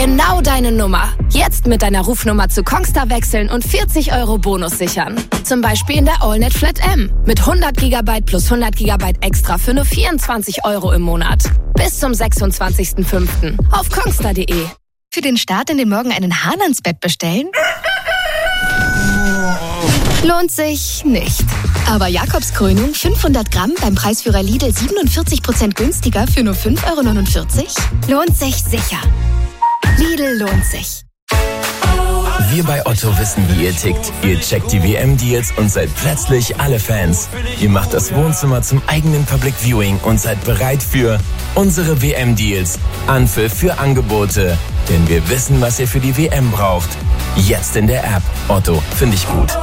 Genau deine Nummer. Jetzt mit deiner Rufnummer zu Kongstar wechseln und 40 € Bonus sichern. Zum Beispiel in der AllNet Flat M. Mit 100 GB plus 100 GB extra für nur 24 € im Monat. Bis zum 26.05. auf kongstar.de. Für den Start in den Morgen einen Hahn ans Bett bestellen? Lohnt sich nicht. Aber Jakobskrönung 500 Gramm beim Preisführer Lidl 47% günstiger für nur 5,49 €? Lohnt sich sicher. Lidl lohnt sich. Wir bei Otto wissen, wie ihr tickt. Ihr checkt die WM-Deals und seid plötzlich alle Fans. Ihr macht das Wohnzimmer zum eigenen Public Viewing und seid bereit für unsere WM-Deals. Anpfiff für Angebote. Denn wir wissen, was ihr für die WM braucht. Jetzt in der App. Otto, finde ich gut.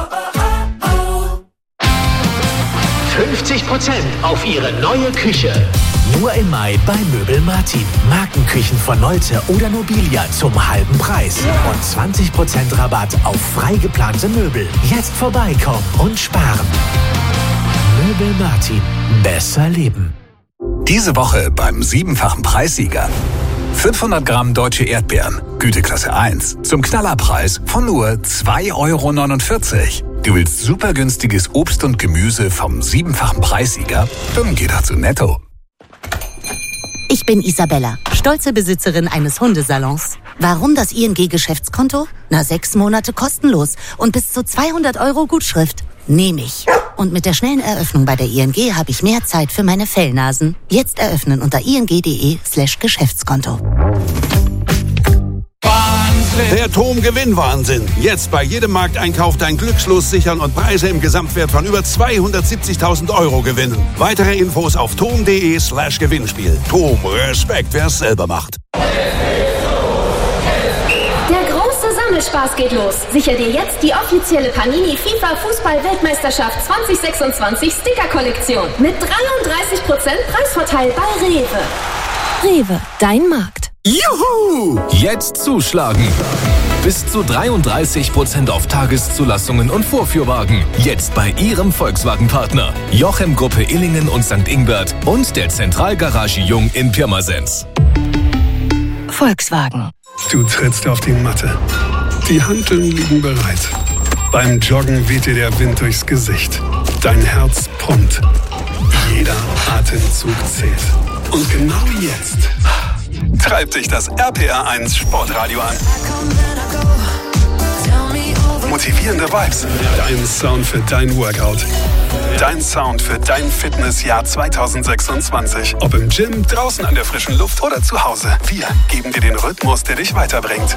50% auf Ihre neue Küche. Nur im Mai bei Möbel Martin. Markenküchen von Nolte oder Nobilia zum halben Preis. Und 20% Rabatt auf frei geplante Möbel. Jetzt vorbeikommen und sparen. Möbel Martin. Besser leben. Diese Woche beim 7-fachen Preissieger. 500 Gramm deutsche Erdbeeren, Güteklasse 1, zum Knallerpreis von nur 2,49 €. Du willst super günstiges Obst und Gemüse vom 7-fachen Preissieger? Dann geh doch zu Netto. Ich bin Isabella, stolze Besitzerin eines Hundesalons. Warum das ING-Geschäftskonto? 6 Monate kostenlos und bis zu 200 € Gutschrift. Nehme ich. Und mit der schnellen Eröffnung bei der ING habe ich mehr Zeit für meine Fellnasen. Jetzt eröffnen unter ing.de/Geschäftskonto. Der TOM-Gewinnwahnsinn. Jetzt bei jedem Markteinkauf dein Glückslos sichern und Preise im Gesamtwert von über 270.000 € gewinnen. Weitere Infos auf tom.de/Gewinnspiel. TOM, Respekt, wer es selber macht. Der große Sammelspaß geht los. Sicher dir jetzt die offizielle Panini FIFA Fußball-Weltmeisterschaft 2026 Sticker-Kollektion. Mit 33% Preisvorteil bei Rewe. Rewe, dein Markt. Juhu! Jetzt zuschlagen! Bis zu 33% auf Tageszulassungen und Vorführwagen. Jetzt bei Ihrem Volkswagen-Partner. Jochem Gruppe Illingen und St. Ingbert und der Zentralgarage Jung in Pirmasens. Volkswagen. Du trittst auf die Matte. Die Hanteln liegen bereit. Beim Joggen weht dir der Wind durchs Gesicht. Dein Herz pumpt. Jeder Atemzug zählt. Und genau jetzt treibt dich das RPR1 Sportradio an. Motivierende Vibes. Dein Sound für dein Workout. Dein Sound für dein Fitnessjahr 2026. Ob im Gym, draußen an der frischen Luft oder zu Hause. Wir geben dir den Rhythmus, der dich weiterbringt.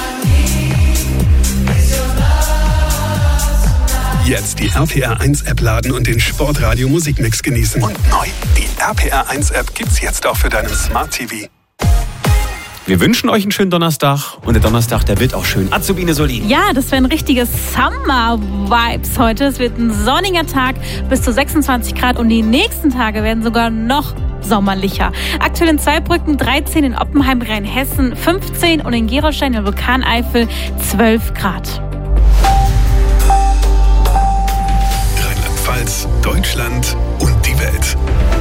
Jetzt die RPR1-App laden und den Sportradio Musikmix genießen. Und neu, die RPR1-App gibt's jetzt auch für deinen Smart TV. Wir wünschen euch einen schönen Donnerstag und der Donnerstag, der wird auch schön. Azubine Solin. Ja, das wären richtige Summer-Vibes heute. Es wird ein sonniger Tag bis zu 26 Grad und die nächsten Tage werden sogar noch sommerlicher. Aktuell in Zweibrücken 13, in Oppenheim, Rheinhessen 15 und in Gerolstein in Vulkaneifel 12 Grad. Rheinland-Pfalz, Deutschland und die Welt.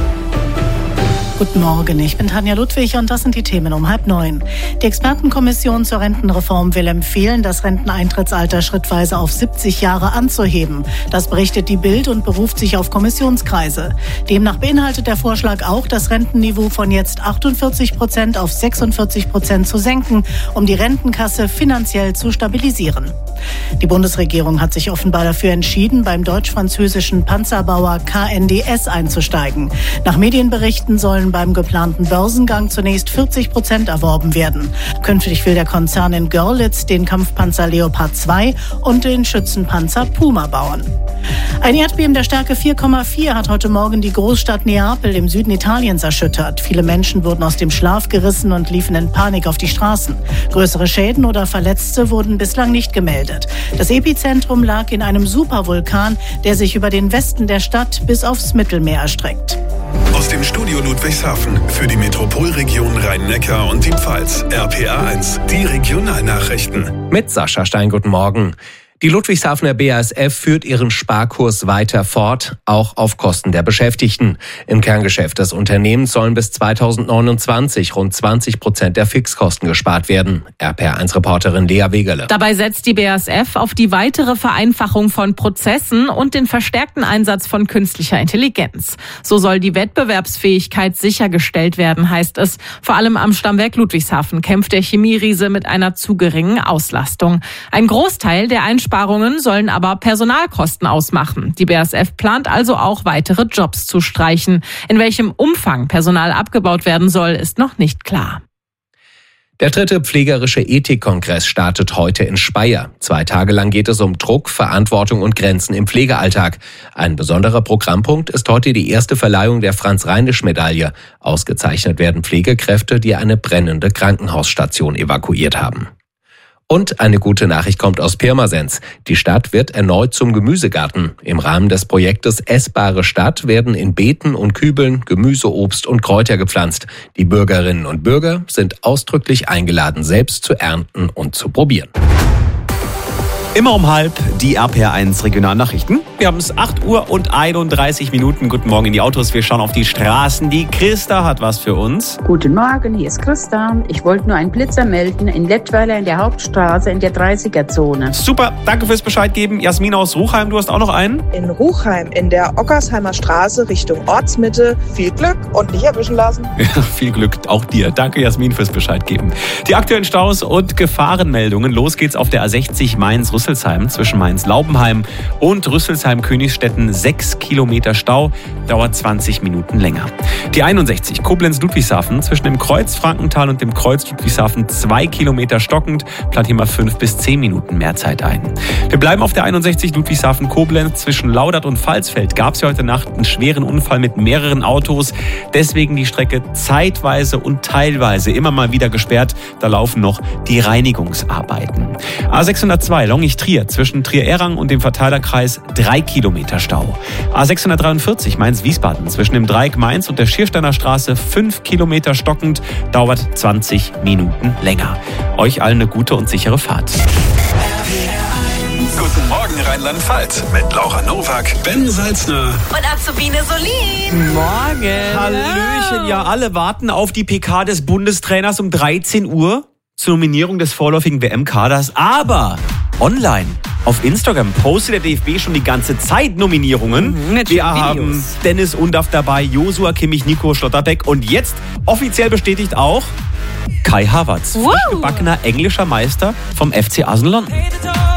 Guten Morgen, ich bin Tanja Ludwig und das sind die Themen um 8:30. Die Expertenkommission zur Rentenreform will empfehlen, das Renteneintrittsalter schrittweise auf 70 Jahre anzuheben. Das berichtet die Bild und beruft sich auf Kommissionskreise. Demnach beinhaltet der Vorschlag auch, das Rentenniveau von jetzt 48% auf 46% zu senken, um die Rentenkasse finanziell zu stabilisieren. Die Bundesregierung hat sich offenbar dafür entschieden, beim deutsch-französischen Panzerbauer KNDS einzusteigen. Nach Medienberichten sollen beim geplanten Börsengang zunächst 40% erworben werden. Künftig will der Konzern in Görlitz den Kampfpanzer Leopard 2 und den Schützenpanzer Puma bauen. Ein Erdbeben der Stärke 4,4 hat heute Morgen die Großstadt Neapel im Süden Italiens erschüttert. Viele Menschen wurden aus dem Schlaf gerissen und liefen in Panik auf die Straßen. Größere Schäden oder Verletzte wurden bislang nicht gemeldet. Das Epizentrum lag in einem Supervulkan, der sich über den Westen der Stadt bis aufs Mittelmeer erstreckt. Aus dem Studio Ludwigshafen für die Metropolregion Rhein-Neckar und die Pfalz. RPR1, die Regionalnachrichten. Mit Sascha Stein, guten Morgen. Die Ludwigshafener BASF führt ihren Sparkurs weiter fort, auch auf Kosten der Beschäftigten. Im Kerngeschäft des Unternehmens sollen bis 2029 rund 20% der Fixkosten gespart werden. RPR1-Reporterin Lea Wegerle. Dabei setzt die BASF auf die weitere Vereinfachung von Prozessen und den verstärkten Einsatz von künstlicher Intelligenz. So soll die Wettbewerbsfähigkeit sichergestellt werden, heißt es. Vor allem am Stammwerk Ludwigshafen kämpft der Chemieriese mit einer zu geringen Auslastung. Ein Großteil der Einsparungen sollen aber Personalkosten ausmachen. Die BASF plant also auch weitere Jobs zu streichen. In welchem Umfang Personal abgebaut werden soll, ist noch nicht klar. Der 3. Pflegerische Ethikkongress startet heute in Speyer. 2 Tage lang geht es um Druck, Verantwortung und Grenzen im Pflegealltag. Ein besonderer Programmpunkt ist heute die erste Verleihung der Franz-Reinisch-Medaille. Ausgezeichnet werden Pflegekräfte, die eine brennende Krankenhausstation evakuiert haben. Und eine gute Nachricht kommt aus Pirmasens. Die Stadt wird erneut zum Gemüsegarten. Im Rahmen des Projektes Essbare Stadt werden in Beeten und Kübeln Gemüse, Obst und Kräuter gepflanzt. Die Bürgerinnen und Bürger sind ausdrücklich eingeladen, selbst zu ernten und zu probieren. Immer um 12:30 die RPR1 Regionalnachrichten. Wir haben es 8:31 Minuten. Guten Morgen in die Autos. Wir schauen auf die Straßen. Die Christa hat was für uns. Guten Morgen, hier ist Christa. Ich wollte nur einen Blitzer melden in Lettweiler in der Hauptstraße in der 30er-Zone. Super, danke fürs Bescheid geben. Jasmin aus Ruchheim, du hast auch noch einen? In Ruchheim in der Ockersheimer Straße Richtung Ortsmitte. Viel Glück und nicht erwischen lassen. Ja, viel Glück auch dir. Danke Jasmin fürs Bescheid geben. Die aktuellen Staus und Gefahrenmeldungen. Los geht's auf der A60 Mainz-Rüsselsheim zwischen Mainz-Laubenheim und Rüsselsheim-Königsstetten. 6 Kilometer Stau, dauert 20 Minuten länger. Die 61 Koblenz-Ludwigshafen zwischen dem Kreuz Frankenthal und dem Kreuz Ludwigshafen 2 Kilometer stockend, plant hier mal 5 bis 10 Minuten mehr Zeit ein. Wir bleiben auf der 61 Ludwigshafen-Koblenz zwischen Laudert und Pfalzfeld. Gab es ja heute Nacht einen schweren Unfall mit mehreren Autos. Deswegen die Strecke zeitweise und teilweise immer mal wieder gesperrt. Da laufen noch die Reinigungsarbeiten. A602 Longich-Trier zwischen Trier-Errang und dem Verteilerkreis 3 Kilometer Stau. A643 Mainz-Wiesbaden zwischen dem Dreieck Mainz und der Schiersteiner Straße 5 Kilometer stockend, dauert 20 Minuten länger. Euch allen eine gute und sichere Fahrt. Guten Morgen Rheinland-Pfalz mit Laura Nowak, Ben Salzner und Azubine Solin. Morgen. Hallöchen. Ja, alle warten auf die PK des Bundestrainers um 13 Uhr zur Nominierung des vorläufigen WM-Kaders. Aber online auf Instagram postet der DFB schon die ganze Zeit Nominierungen. Wir haben Dennis Undaff dabei, Joshua Kimmich, Nico Schlotterbeck und jetzt offiziell bestätigt auch Kai Havertz, frisch gebackener englischer Meister vom FC Arsenal London.